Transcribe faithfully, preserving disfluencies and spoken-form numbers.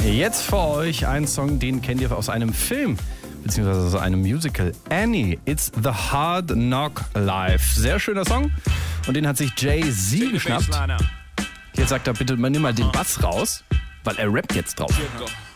Jetzt für euch ein Song, den kennt ihr aus einem Film, beziehungsweise aus einem Musical. Annie, It's the Hard Knock Life. Sehr schöner Song. Und den hat sich Jay-Z geschnappt. Jetzt sagt er, bitte nimm mal den Bass raus, weil er rappt jetzt drauf.